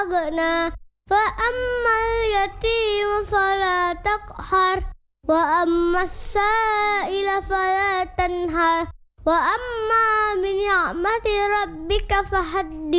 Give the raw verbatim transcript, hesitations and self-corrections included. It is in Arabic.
أغنى فأما اليتيم فلا تقهر وأما السائل فلا تنهر وأما بنعمة ربك فحدث